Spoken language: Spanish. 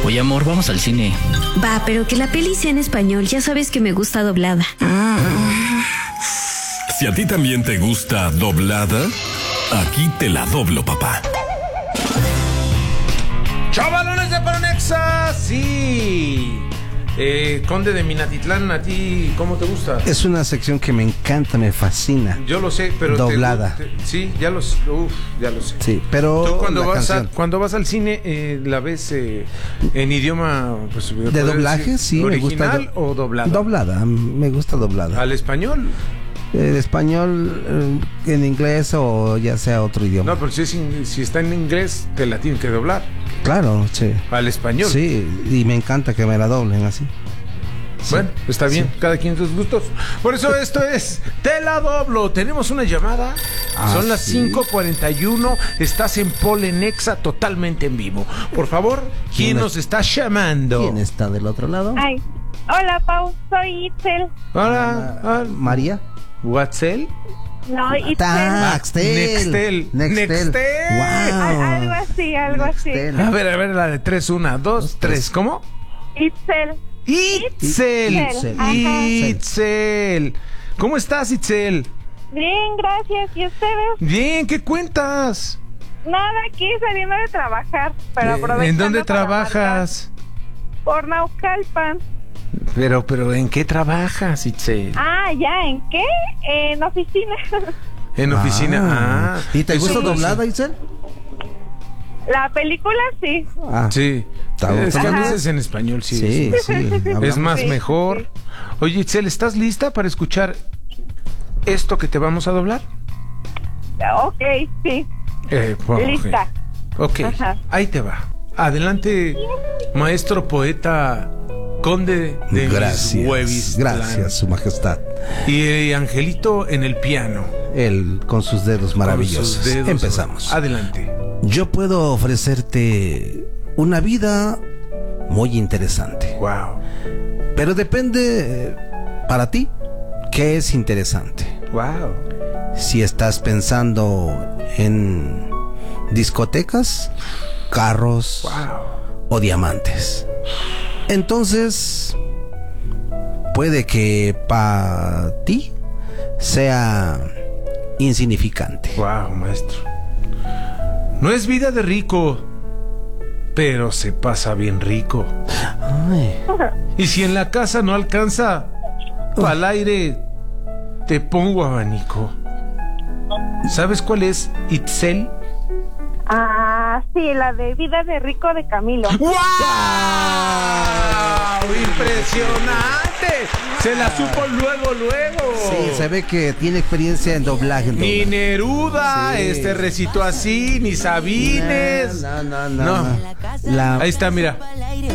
Oye, amor, vamos al cine. Va, pero que la peli sea en español. Ya sabes que me gusta doblada. Si a ti también te gusta doblada, aquí te la doblo, papá. ¡Chavalones de Pronexa! ¡Sí! Conde de Minatitlán, ¿a ti cómo te gusta? Es una sección que me encanta, me fascina. Yo lo sé, pero... Doblada. Sí, ya lo sé. Sí, pero tú cuando la vas al cine, ¿la ves en idioma... Pues, de doblaje? Decir, Sí, me gusta. ¿original o doblada? Doblada, me gusta doblada. ¿Al español? Español, en inglés o ya sea otro idioma. No, pero si está en inglés, te la tienen que doblar. Claro, sí. ¿Al español? Sí, y me encanta que me la doblen así. Bueno, está bien, sí. Cada quien sus gustos. Por eso esto es Te la doblo. Tenemos una llamada. Son las 5:41. Estás en Polenexa totalmente en vivo. Por favor, ¿quién nos está llamando? ¿Quién está del otro lado? Ay, hola, Pau, soy Itzel. Hola, María. ¿Whatsapp? No, Itzel. Nextel. Wow. Algo así. A ver, la de 3, 1, 2, 3. ¿Cómo? Itzel. Itzel. ¿Cómo estás, Itzel? Bien, gracias. ¿Y ustedes? Bien, ¿qué cuentas? Nada, aquí saliendo de trabajar. Pero aprovechando. ¿En dónde para trabajas? marcar. Por Naucalpan. Pero ¿en qué trabajas, Itzel? ¿Ya? ¿En qué? En oficina. En oficina. ¿Y te gusta Sí. doblada, Itzel? La película sí. Sí. Es que a veces en español sí. Es más mejor. Oye, Itzel, ¿estás lista para escuchar esto que te vamos a doblar? Ok, sí. Lista. Ok, Ajá. ahí te va. Adelante, maestro poeta Conde de Gracias, gracias, su majestad. Y Angelito en el piano. Él con sus dedos maravillosos. Con sus dedos. Empezamos. Adelante. Yo puedo ofrecerte una vida muy interesante. Wow. Pero depende para ti qué es interesante. Wow. Si estás pensando en discotecas, carros o diamantes, entonces puede que para ti sea insignificante. Wow, maestro. No es vida de rico, pero se pasa bien rico. Ay. Y si en la casa no alcanza al aire, te pongo abanico. ¿Sabes cuál es Itzel? Sí, la de Vida de Rico de Camilo. ¡Wow! ¡Impresionante! Se la supo luego. Sí, se ve que tiene experiencia en doblaje. Ni Neruda, Sí. recitó así, ni Sabines. No. Ahí está, mira.